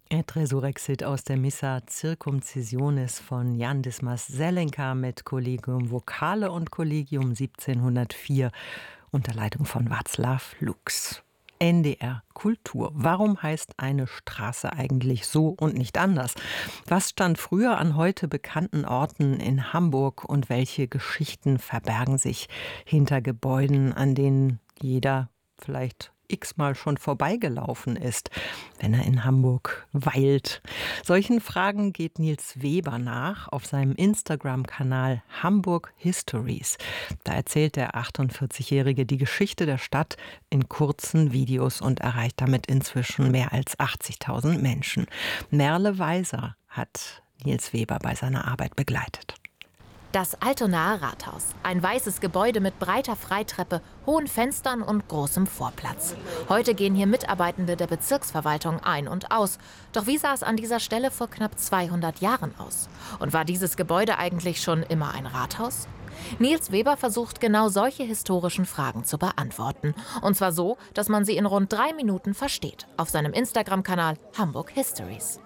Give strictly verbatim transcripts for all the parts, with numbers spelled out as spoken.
Et resurrexit aus der Missa Circumcisionis von Jan Dismas Selenka mit Collegium Vocale und Collegium siebzehnhundertvier unter Leitung von Václav Lux. N D R Kultur. Warum heißt eine Straße eigentlich so und nicht anders? Was stand früher an heute bekannten Orten in Hamburg und welche Geschichten verbergen sich hinter Gebäuden, an denen jeder vielleicht x-mal schon vorbeigelaufen ist, wenn er in Hamburg weilt? Solchen Fragen geht Nils Weber nach auf seinem Instagram-Kanal Hamburg Histories. Da erzählt der achtundvierzigjährige die Geschichte der Stadt in kurzen Videos und erreicht damit inzwischen mehr als achtzigtausend Menschen. Merle Weiser hat Nils Weber bei seiner Arbeit begleitet. Das Altonaer Rathaus. Ein weißes Gebäude mit breiter Freitreppe, hohen Fenstern und großem Vorplatz. Heute gehen hier Mitarbeitende der Bezirksverwaltung ein und aus. Doch wie sah es an dieser Stelle vor knapp zweihundert Jahren aus? Und war dieses Gebäude eigentlich schon immer ein Rathaus? Nils Weber versucht genau solche historischen Fragen zu beantworten. Und zwar so, dass man sie in rund drei Minuten versteht. Auf seinem Instagram-Kanal Hamburg Histories.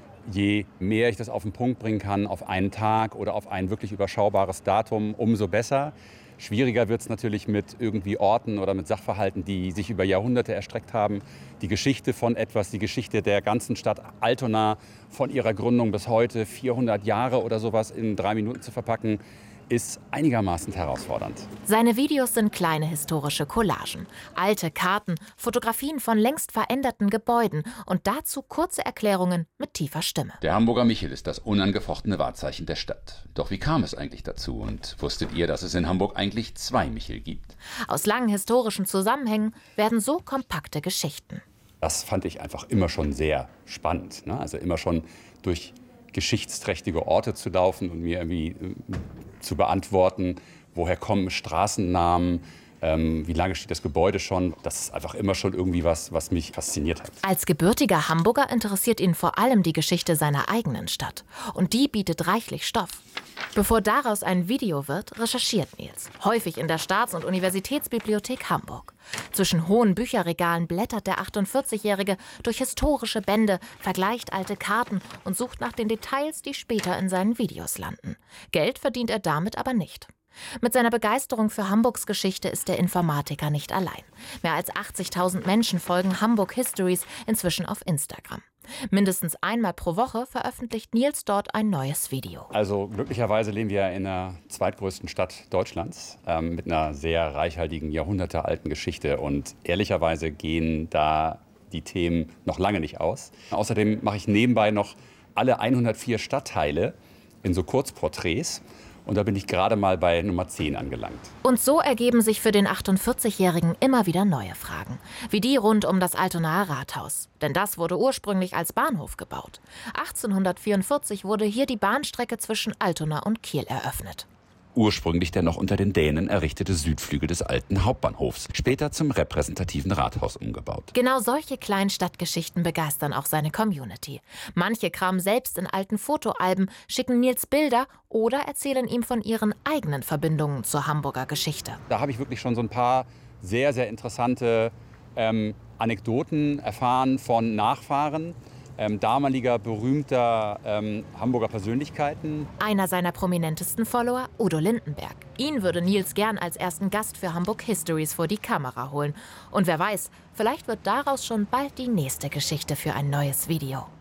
Je mehr ich das auf den Punkt bringen kann, auf einen Tag oder auf ein wirklich überschaubares Datum, umso besser. Schwieriger wird es natürlich mit irgendwie Orten oder mit Sachverhalten, die sich über Jahrhunderte erstreckt haben. Die Geschichte von etwas, die Geschichte der ganzen Stadt Altona von ihrer Gründung bis heute, vierhundert Jahre oder sowas in drei Minuten zu verpacken, ist einigermaßen herausfordernd. Seine Videos sind kleine historische Collagen, alte Karten, Fotografien von längst veränderten Gebäuden und dazu kurze Erklärungen mit tiefer Stimme. Der Hamburger Michel ist das unangefochtene Wahrzeichen der Stadt. Doch wie kam es eigentlich dazu und wusstet ihr, dass es in Hamburg eigentlich zwei Michel gibt? Aus langen historischen Zusammenhängen werden so kompakte Geschichten. Das fand ich einfach immer schon sehr spannend, ne? Also immer schon durch geschichtsträchtige Orte zu laufen und mir irgendwie äh, zu beantworten, woher kommen Straßennamen, ähm, wie lange steht das Gebäude schon. Das ist einfach immer schon irgendwie was, was mich fasziniert hat. Als gebürtiger Hamburger interessiert ihn vor allem die Geschichte seiner eigenen Stadt. Und die bietet reichlich Stoff. Bevor daraus ein Video wird, recherchiert Nils. Häufig in der Staats- und Universitätsbibliothek Hamburg. Zwischen hohen Bücherregalen blättert der achtundvierzigjährige durch historische Bände, vergleicht alte Karten und sucht nach den Details, die später in seinen Videos landen. Geld verdient er damit aber nicht. Mit seiner Begeisterung für Hamburgs Geschichte ist der Informatiker nicht allein. Mehr als achtzigtausend Menschen folgen Hamburg Histories inzwischen auf Instagram. Mindestens einmal pro Woche veröffentlicht Nils dort ein neues Video. Also glücklicherweise leben wir in der zweitgrößten Stadt Deutschlands ähm, mit einer sehr reichhaltigen, jahrhundertealten Geschichte. Und ehrlicherweise gehen da die Themen noch lange nicht aus. Außerdem mache ich nebenbei noch alle hundertvier Stadtteile in so Kurzporträts. Und da bin ich gerade mal bei Nummer zehn angelangt. Und so ergeben sich für den achtundvierzigjährigen immer wieder neue Fragen. Wie die rund um das Altonaer Rathaus. Denn das wurde ursprünglich als Bahnhof gebaut. achtzehnhundertvierundvierzig wurde hier die Bahnstrecke zwischen Altona und Kiel eröffnet. Ursprünglich der noch unter den Dänen errichtete Südflügel des alten Hauptbahnhofs, später zum repräsentativen Rathaus umgebaut. Genau solche kleinen Stadtgeschichten begeistern auch seine Community. Manche kramen selbst in alten Fotoalben, schicken Nils Bilder oder erzählen ihm von ihren eigenen Verbindungen zur Hamburger Geschichte. Da habe ich wirklich schon so ein paar sehr, sehr interessante ähm, Anekdoten erfahren von Nachfahren. Ähm, damaliger berühmter ähm, Hamburger Persönlichkeiten. Einer seiner prominentesten Follower, Udo Lindenberg. Ihn würde Nils gern als ersten Gast für Hamburg Histories vor die Kamera holen. Und wer weiß, vielleicht wird daraus schon bald die nächste Geschichte für ein neues Video.